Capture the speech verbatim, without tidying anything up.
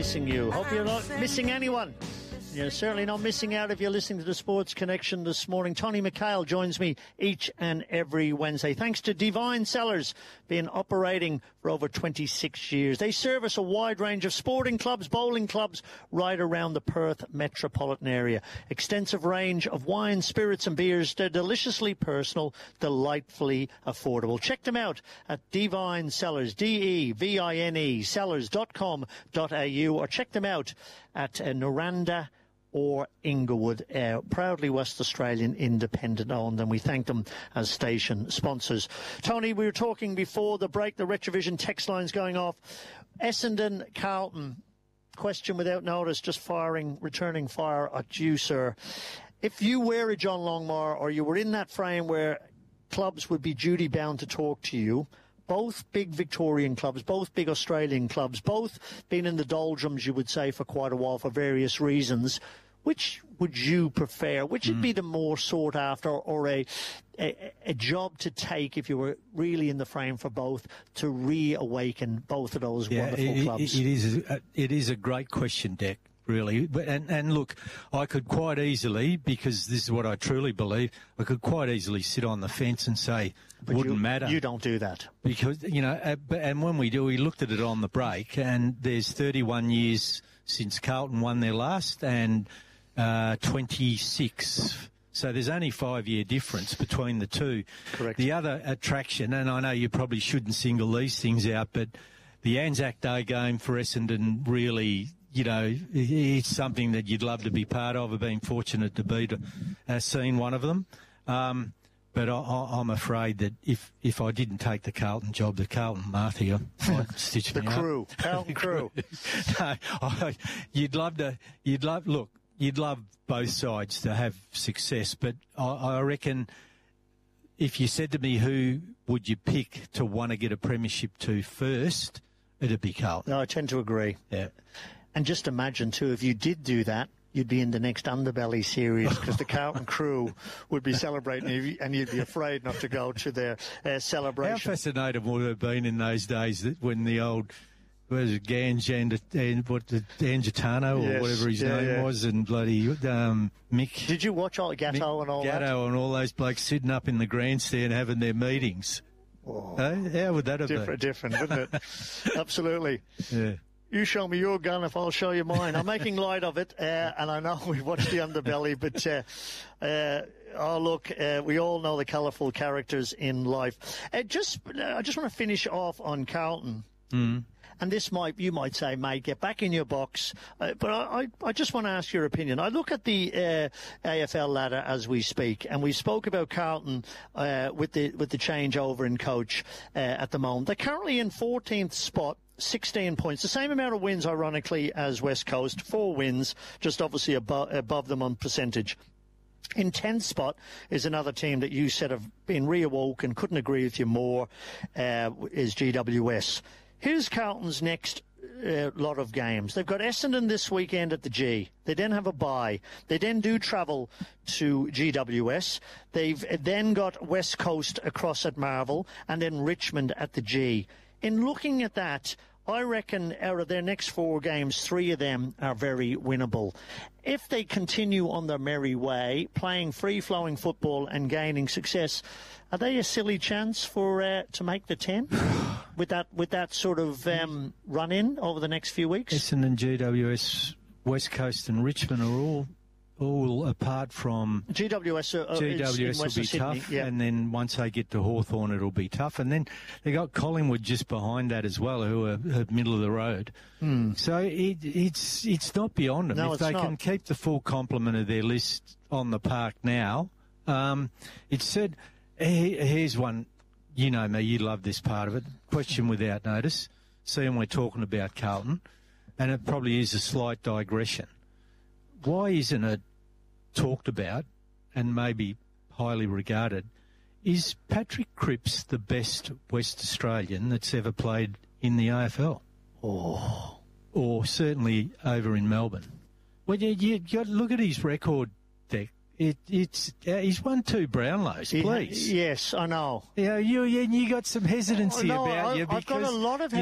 missing you. Hope you're not missing anyone. You're certainly not missing out if you're listening to the Sports Connection this morning. Tony McHale joins me each and every Wednesday. Thanks to Divine Cellars, been operating for over twenty-six years. They service a wide range of sporting clubs, bowling clubs, right around the Perth metropolitan area. Extensive range of wines, spirits and beers. They're deliciously personal, delightfully affordable. Check them out at Divine Cellars, D E V I N E, cellars dot com dot a u, or check them out at uh, Noranda or Inglewood, uh, proudly West Australian independent owned, and we thank them as station sponsors. Tony, we were talking before the break, the Retrovision text line's going off. Essendon, Carlton, question without notice, just firing, returning fire at you, sir. If you were a John Longmire, or you were in that frame where clubs would be duty bound to talk to you, both big Victorian clubs, both big Australian clubs, both been in the doldrums, you would say, for quite a while for various reasons, which would you prefer? Which would mm. be the more sought after, or a, a a job to take if you were really in the frame for both, to reawaken both of those yeah, wonderful it, clubs? It is, a, it is a great question, Deck, really. And, and look, I could quite easily, because this is what I truly believe, I could quite easily sit on the fence and say, but wouldn't you, matter. You don't do that. Because, you know, uh, and when we do, we looked at it on the break, and there's thirty-one years since Carlton won their last, and uh, twenty-six. So there's only five-year difference between the two. Correct. The other attraction, and I know you probably shouldn't single these things out, but the Anzac Day game for Essendon really, you know, it's something that you'd love to be part of. I've been fortunate to be to uh, seen one of them. Um, but I, I, I'm afraid that if, if I didn't take the Carlton job, the Carlton Mafia might stitch the me crew, up. Carlton crew. No, I, you'd love to, you'd love, look, you'd love both sides to have success, but I, I reckon if you said to me who would you pick to want to get a premiership to first, it'd be Carlton. No, I tend to agree. Yeah. And just imagine, too, if you did do that, you'd be in the next Underbelly series, because the Carlton crew would be celebrating, and you'd be afraid not to go to their uh, celebration. How fascinating would it have been in those days that when the old, what was it, Ganj and what the Angitano or yes, whatever his yeah, name yeah. was, and bloody um, Mick. Did you watch all Gatto Mick, and all Gatto that? Gatto and all those blokes sitting up in the grandstand having their meetings. Oh, eh? How would that have different, been? Different, wouldn't it? Absolutely. Yeah. You show me your gun if I'll show you mine. I'm making light of it, uh, and I know we watched the Underbelly, but uh, uh, oh look, uh, we all know the colourful characters in life. Uh, just, uh, I just want to finish off on Carlton. Mm. And this might, you might say, mate, get back in your box. Uh, but I, I, I just want to ask your opinion. I look at the uh, A F L ladder as we speak, and we spoke about Carlton uh, with the with the changeover in coach uh, at the moment. They're currently in fourteenth spot. sixteen points, the same amount of wins, ironically, as West Coast. Four wins, just obviously above, above them on percentage. In tenth spot is another team that you said have been reawoke and couldn't agree with you more, uh, is G W S. Here's Carlton's next uh, lot of games. They've got Essendon this weekend at the G. They then have a bye. They then do travel to G W S. They've then got West Coast across at Marvel, and then Richmond at the G. In looking at that, I reckon out of their next four games, three of them are very winnable. If they continue on their merry way, playing free-flowing football and gaining success, are they a silly chance for uh, to make the ten with that with that sort of um, run-in over the next few weeks? Essendon, G W S, West Coast and Richmond are all all apart from G W S. Uh, G W S will be Sydney, tough, yeah. And then once they get to Hawthorn, it'll be tough. And then they got Collingwood just behind that as well, who are, are middle of the road. Mm. So it, it's it's not beyond them. No, if they not. can keep the full complement of their list on the park now, um, it's said. Here's one. You know me. You love this part of it. Question without notice. Seeing we're talking about Carlton, and it probably is a slight digression. Why isn't it talked about and maybe highly regarded? Is Patrick Cripps the best West Australian that's ever played in the A F L? Oh. Or certainly over in Melbourne? Well, you, you got to look at his record, Deck. It, it's uh, he's won two Brownlows, please. Yes, I know. Yeah, you you, you got some hesitancy oh, no, about I, you I've got a because lot of